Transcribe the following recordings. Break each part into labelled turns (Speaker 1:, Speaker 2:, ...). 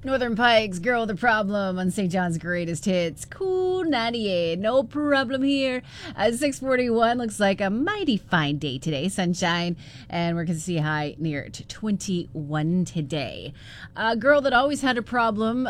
Speaker 1: Northern Pikes, Girl the Problem on St. John's Greatest Hits. Cool 98. No problem here. 641 looks like a mighty fine day today. Sunshine. And we're going to see a high near to 21 today. A girl that always had a problem.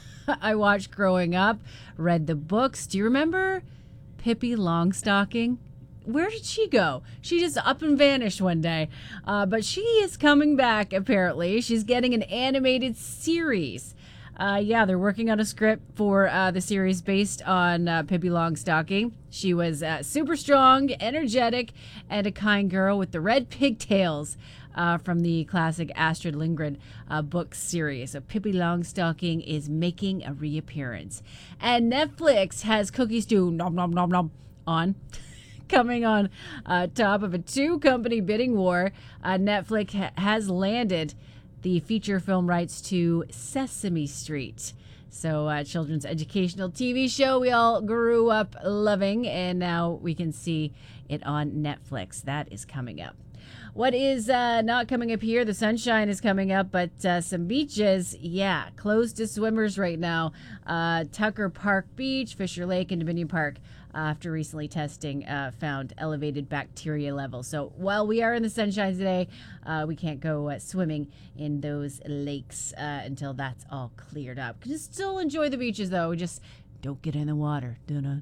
Speaker 1: I watched growing up. Read the books. Do you remember Pippi Longstocking? Where did she go? She just up and vanished one day. But she is coming back, apparently. She's getting an animated series. They're working on a script for the series based on Pippi Longstocking. She was super strong, energetic, and a kind girl with the red pigtails from the classic Astrid Lindgren book series. So Pippi Longstocking is making a reappearance. And Netflix has Cookies to Nom Nom Nom Nom on. Coming on top of a two-company bidding war, Netflix has landed the feature film rights to Sesame Street. So children's educational TV show we all grew up loving, and now we can see it on Netflix. That is coming up. What is not coming up here? The sunshine is coming up, but some beaches, closed to swimmers right now. Tucker Park Beach, Fisher Lake, and Dominion Park, after recently testing, found elevated bacteria levels. So while we are in the sunshine today, we can't go swimming in those lakes until that's all cleared up. Can still enjoy the beaches, though. Just don't get in the water.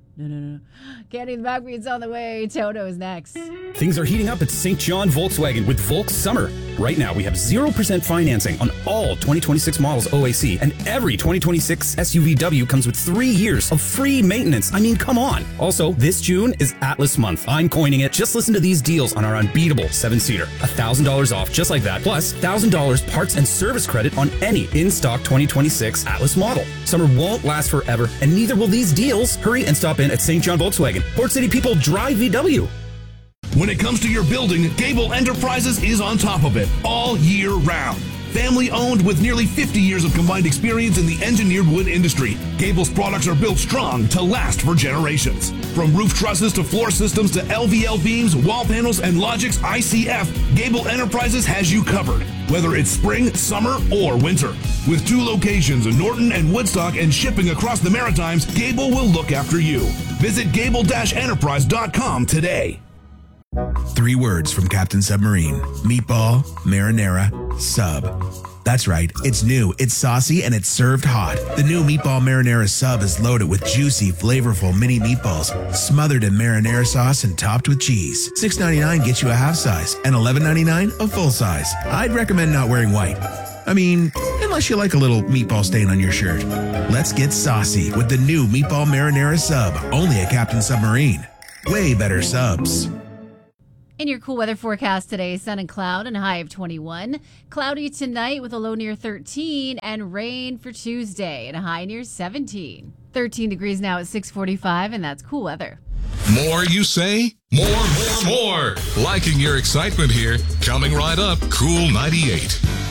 Speaker 1: No. Candy and the Backbeats on the way. Toto is next.
Speaker 2: Things are heating up at St. John Volkswagen with Volks Summer. Right now, we have 0% financing on all 2026 models OAC, and every 2026 SUVW comes with 3 years of free maintenance. I mean, come on. Also, this June is Atlas Month. I'm coining it. Just listen to these deals on our unbeatable 7-seater. $1,000 off just like that, plus $1,000 parts and service credit on any in-stock 2026 Atlas model. Summer won't last forever, and neither will these deals. Hurry and stop in at St. John Volkswagen. Port City people drive VW.
Speaker 3: When it comes to your building, Gable Enterprises is on top of it all year round. Family owned with nearly 50 years of combined experience in the engineered wood industry, Gable's products are built strong to last for generations. From roof trusses to floor systems to LVL beams, wall panels, and Logix ICF, Gable Enterprises has you covered, whether it's spring, summer, or winter. With 2 locations in Norton and Woodstock and shipping across the Maritimes, Gable will look after you. Visit gable-enterprise.com today.
Speaker 4: 3 words from Captain Submarine: meatball, marinara, sub. That's right, it's new, it's saucy, and it's served hot. The new Meatball Marinara Sub is loaded with juicy, flavorful mini meatballs, smothered in marinara sauce and topped with cheese. $6.99 gets you a half size, and $11.99 a full size. I'd recommend not wearing white. I mean, unless you like a little meatball stain on your shirt. Let's get saucy with the new Meatball Marinara Sub, only at Captain Submarine. Way better subs.
Speaker 1: In your cool weather forecast today, sun and cloud and a high of 21. Cloudy tonight with a low near 13, and rain for Tuesday and a high near 17. 13 degrees now at 6:45, and that's cool weather.
Speaker 5: More, you say? More. Liking your excitement here. Coming right up, Cool 98.